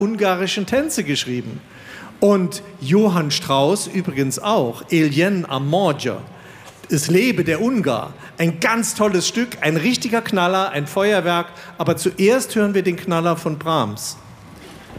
ungarischen Tänze geschrieben. Und Johann Strauss übrigens auch, Eljen am Morge, Es lebe der Ungar. Ein ganz tolles Stück, ein richtiger Knaller, ein Feuerwerk. Aber zuerst hören wir den Knaller von Brahms.